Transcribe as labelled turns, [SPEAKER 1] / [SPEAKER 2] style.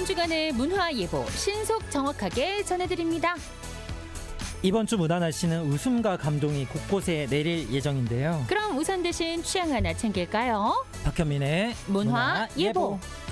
[SPEAKER 1] 주간의 문화 예보 신속 정확하게 전해드립니다.
[SPEAKER 2] 이번 주 문화 날씨는 웃음과 감동이 곳곳에 내릴 예정인데요.
[SPEAKER 1] 그럼 우산 대신 취향 하나 챙길까요?
[SPEAKER 2] 박현민의
[SPEAKER 1] 문화 예보.